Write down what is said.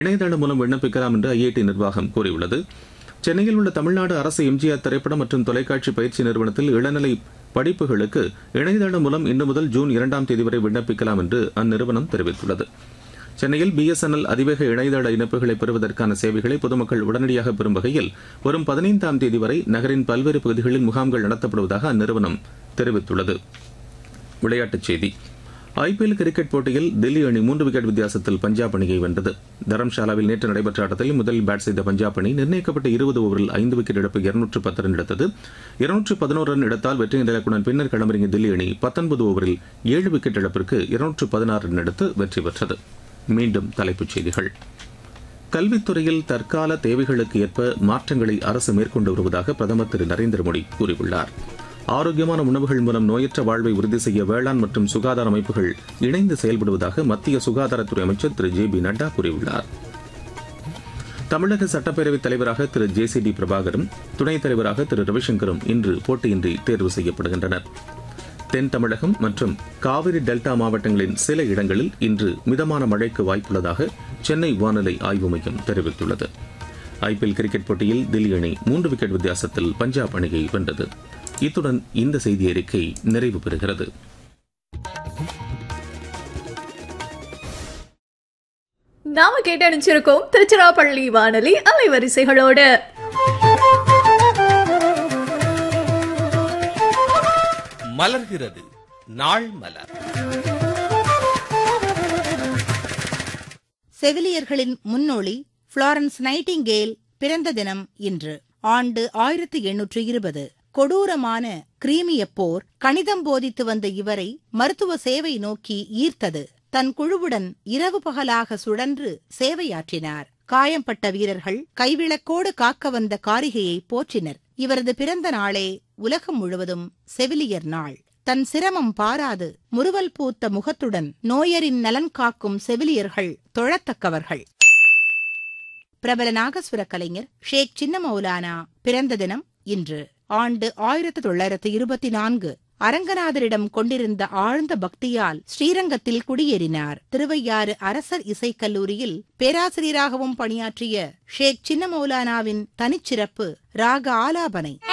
இணையதளம் மூலம் விண்ணப்பிக்கலாம் என்று ஐஐடி நிர்வாகம் கூறியுள்ளது. சென்னையில் உள்ள தமிழ்நாடு அரசு எம்ஜிஆர் திரைப்படம் மற்றும் தொலைக்காட்சி பயிற்சி நிறுவனத்தில் இளநிலை படிப்புகளுக்கு இணையதளம் மூலம் இன்று முதல் ஜூன் 2ஆம் தேதி வரை விண்ணப்பிக்கலாம் என்று அந்நிறுவனம் தெரிவித்துள்ளது. சென்னையில் BSNL அதிவேக இணையதள இணைப்புகளை பெறுவதற்கான சேவைகளை பொதுமக்கள் உடனடியாக பெறும் வகையில் வரும் 15ஆம் தேதி வரை நகரின் பல்வேறு பகுதிகளில் முகாம்கள் நடத்தப்படுவதாக அந்நிறுவனம் தெரிவித்துள்ளது. விளையாட்டுச் செய்தி. IPL கிரிக்கெட் போட்டியில் தில்லி அணி 3 விக்கெட் வித்தியாசத்தில் பஞ்சாப் அணியை வென்றது. தரம்ஷாலாவில் நேற்று நடைபெற்ற ஆட்டத்தில் முதலில் பேட் செய்த பஞ்சாப் அணி நிர்ணயிக்கப்பட்ட 20 ஓவரில் 5 விக்கெட் இழப்பு 210 ரன் எடுத்தது. 211 ரன் எடுத்தால் வெற்றி இலக்குடன் பின்னர் களமிறங்கிய தில்லி அணி 19 ஓவரில் 7 விக்கெட் இழப்பிற்கு 216 ரன் எடுத்து வெற்றி பெற்றது. மீண்டும் தலைப்புச் செய்திகள். கல்வித்துறையில் தற்கால தேவைகளுக்கு ஏற்ப மாற்றங்களை அரசு மேற்கொண்டு வருவதாக பிரதமர் திரு நரேந்திர மோடி கூறியுள்ளார். ஆரோக்கியமான உணவுகள் மூலம் நோயற்ற வாழ்வை உறுதி செய்ய வேளாண் மற்றும் சுகாதார அமைப்புகள் இணைந்து செயல்படுவதாக மத்திய சுகாதாரத்துறை அமைச்சர் திரு JB நட்டா கூறியுள்ளார். தமிழக சட்டப்பேரவைத் தலைவராக திரு JCD பிரபாகரும் துணைத் தலைவராக திரு ரவிசங்கரும் இன்று போட்டியின்றி தேர்வு செய்யப்படுகின்றனர். தென் தமிழகம் மற்றும் காவிரி டெல்டா மாவட்டங்களின் சில இடங்களில் இன்று மிதமான மழைக்கு வாய்ப்புள்ளதாக சென்னை வானிலை ஆய்வு மையம் தெரிவித்துள்ளது. IPL கிரிக்கெட் போட்டியில் தில்லி அணி 3 விக்கெட் வித்தியாசத்தில் பஞ்சாப் அணியை வென்றது. இத்துடன் இந்த செய்தி அறிக்கை நிறைவு பெறுகிறது. நாம கேட்டணிச்சிருக்கோம் திருச்சிராப்பள்ளி வானொலி அலைவரிசைகளோடு. மலர்கிறது நாள் மலர். செவிலியர்களின் முன்னோடி புளோரன்ஸ் நைட்டிங்கேல் பிறந்த தினம் இன்று. ஆண்டு 1820. கொடூரமான கிரீமிய போர் கணிதம் போதித்து வந்த இவரை மருத்துவ சேவை நோக்கி ஈர்த்தது. தன் குழுவுடன் இரவு பகலாக சுழன்று சேவையாற்றினார். காயம்பட்ட வீரர்கள் கைவிளக்கோடு காக்க வந்த காரிகையை போற்றினர். இவரது பிறந்த நாளே உலகம் முழுவதும் செவிலியர் நாள். தன் சிரமம் பாராது முறுவல் பூத்த முகத்துடன் நோயரின் நலன் காக்கும் செவிலியர்கள் தொழத்தக்கவர்கள். பிரபல நாகஸ்வர கலைஞர் ஷேக் சின்ன மௌலானா பிறந்த தினம் இன்று. ஆண்டு 1924. அரங்கநாதரிடம் கொண்டிருந்த ஆழ்ந்த பக்தியால் ஸ்ரீரங்கத்தில் குடியேறினார். திருவையாறு அரசர் இசைக்கல்லூரியில் பேராசிரியராகவும் பணியாற்றிய ஷேக் சின்ன மௌலானாவின் தனிச்சிறப்பு ராக ஆலாபனை.